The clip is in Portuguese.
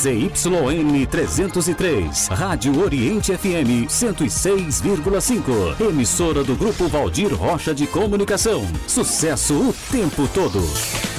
ZYN 303, Rádio Oriente FM 106,5. Emissora do Grupo Valdir Rocha de Comunicação. Sucesso o tempo todo.